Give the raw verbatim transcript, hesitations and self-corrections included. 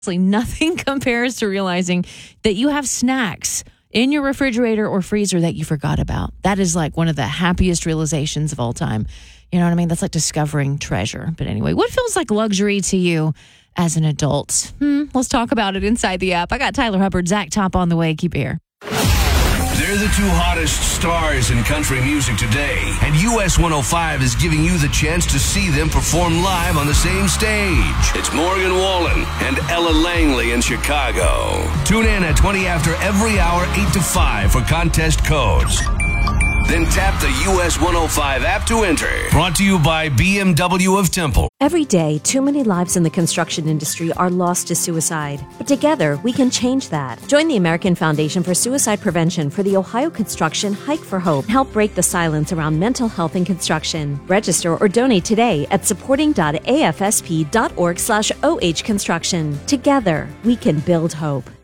Nothing compares to realizing that you have snacks in your refrigerator or freezer that you forgot about. That is like one of the happiest realizations of all time. You know what I mean? That's like discovering treasure. But anyway, what feels like luxury to you as an adult? Hmm, let's talk about it inside the app. I got Tyler Hubbard, Zach Top on the way. Keep it here. They're the two hottest stars in country music today, and U S one oh five is giving you the chance to see them perform live on the same stage. It's Morgan Wallen and Ella Langley in Chicago. Tune in at twenty after every hour, eight to five for contest codes. Then tap the U S one oh five app to enter. Brought to you by B M W of Temple. Every day, too many lives in the construction industry are lost to suicide. But together, we can change that. Join the American Foundation for Suicide Prevention for the Ohio Construction Hike for Hope. Help break the silence around mental health in construction. Register or donate today at supporting.afsp.org slash OH construction. Together, we can build hope.